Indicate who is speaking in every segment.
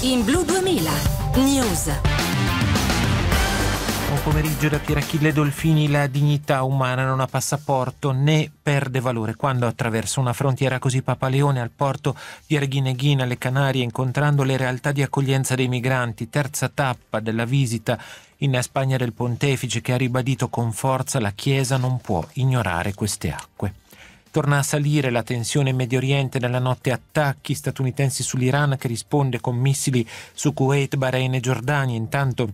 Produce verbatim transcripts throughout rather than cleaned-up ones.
Speaker 1: In Blu duemila News.
Speaker 2: Buon pomeriggio da Pierachille Dolfini. La dignità umana non ha passaporto né perde valore. Quando attraversa una frontiera così Papaleone al porto di Arguineguín alle Canarie, incontrando le realtà di accoglienza dei migranti, terza tappa della visita in Spagna del Pontefice, che ha ribadito con forza la Chiesa non può ignorare queste acque. Torna a salire la tensione in Medio Oriente. Nella notte attacchi statunitensi sull'Iran, che risponde con missili su Kuwait, Bahrain e Giordania. Intanto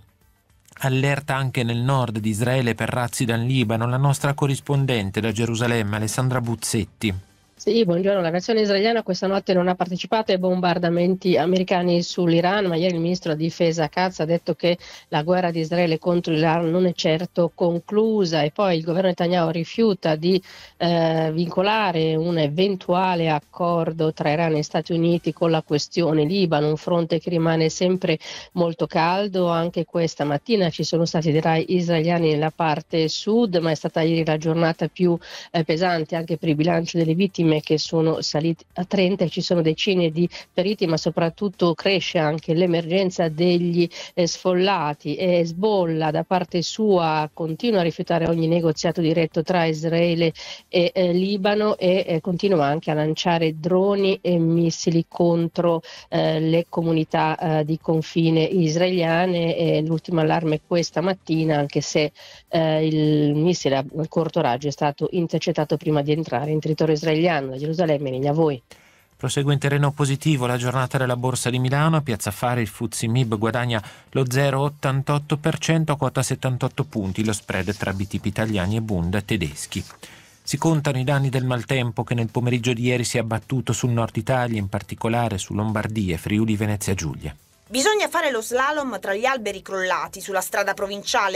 Speaker 2: allerta anche nel nord di Israele per razzi dal Libano. La nostra corrispondente da Gerusalemme, Alessandra Buzzetti.
Speaker 3: Sì, buongiorno. L'aviazione israeliana questa notte non ha partecipato ai bombardamenti americani sull'Iran, ma ieri il ministro della difesa Katz ha detto che la guerra di Israele contro l'Iran non è certo conclusa, e poi il governo Netanyahu rifiuta di eh, vincolare un eventuale accordo tra Iran e Stati Uniti con la questione Libano, un fronte che rimane sempre molto caldo. Anche questa mattina ci sono stati dei raid israeliani nella parte sud, ma è stata ieri la giornata più eh, pesante anche per il bilancio delle vittime, che sono saliti a trenta, e ci sono decine di feriti, ma soprattutto cresce anche l'emergenza degli eh, sfollati. E Hezbollah da parte sua continua a rifiutare ogni negoziato diretto tra Israele e eh, Libano e eh, continua anche a lanciare droni e missili contro eh, le comunità eh, di confine israeliane. E l'ultimo allarme questa mattina, anche se eh, il missile a corto raggio è stato intercettato prima di entrare in territorio israeliano. Da Gerusalemme, linea a voi.
Speaker 2: Prosegue in terreno positivo la giornata della Borsa di Milano. A Piazza Affari il F T S E M I B guadagna lo zero virgola ottantotto per cento a quota settantotto punti, lo spread tra B T P italiani e Bund tedeschi. Si contano i danni del maltempo che nel pomeriggio di ieri si è abbattuto sul nord Italia, in particolare su Lombardia e Friuli Venezia Giulia.
Speaker 4: Bisogna fare lo slalom tra gli alberi crollati sulla strada provinciale